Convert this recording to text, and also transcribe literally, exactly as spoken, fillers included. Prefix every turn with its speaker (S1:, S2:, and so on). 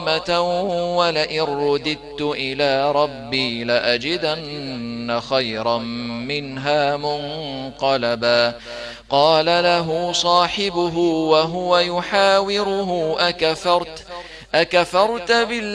S1: ولئن رددت إلى ربي لأجدن خيرا منها منقلبا. قال له صاحبه وهو يحاوره أكفرت, أكفرت بالله